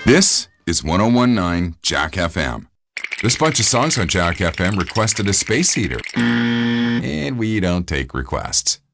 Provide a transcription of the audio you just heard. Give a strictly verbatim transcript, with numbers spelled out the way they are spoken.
This is one oh one point nine Jack F M. This bunch of songs on Jack F M requested a space heater, and we don't take requests.